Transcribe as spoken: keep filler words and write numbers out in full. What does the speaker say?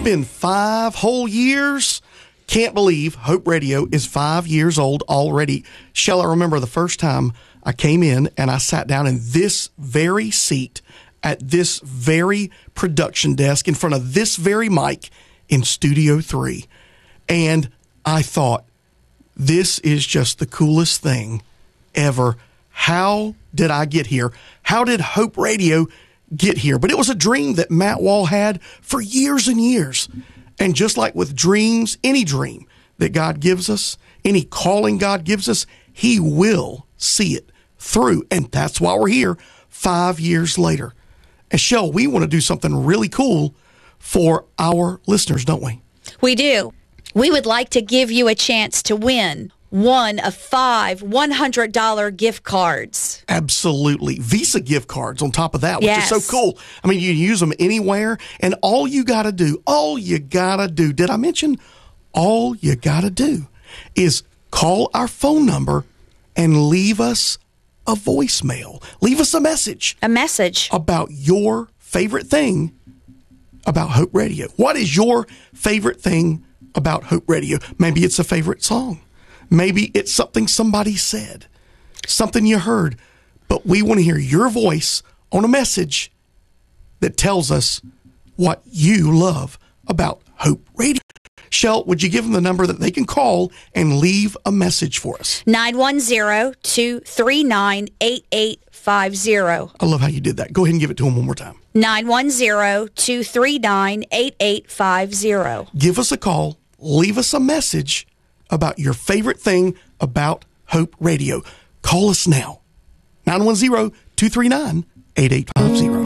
been five whole years. Can't believe Hope Radio is five years old already. Shall I remember the first time I came in and I sat down in this very seat at this very production desk in front of this very mic in Studio three. And I thought, this is just the coolest thing ever. How did I get here? How did Hope Radio get here? But it was a dream that Matt Wall had for years and years. And just like with dreams, any dream that God gives us, any calling God gives us, he will see it through. And that's why we're here five years later. And Shell, we want to do something really cool for our listeners, don't we? We do. We would like to give you a chance to win one of five one hundred dollars gift cards. Absolutely. Visa gift cards on top of that, which Yes. is so cool. I mean, you can use them anywhere, and all you got to do, all you got to do, did I mention all you got to do is call our phone number and leave us a voicemail. Leave us a message. A message. About your favorite thing about Hope Radio. What is your favorite thing about Hope Radio? Maybe it's a favorite song. Maybe it's something somebody said, something you heard, but we want to hear your voice on a message that tells us what you love about Hope Radio. Shell, would you give them the number that they can call and leave a message for us? nine one zero, two three nine, eight eight five zero. I love how you did that. Go ahead and give it to them one more time. nine one zero, two three nine, eight eight five zero. Give us a call. Leave us a message about your favorite thing about Hope Radio. Call us now. nine one zero, two three nine, eight eight five zero.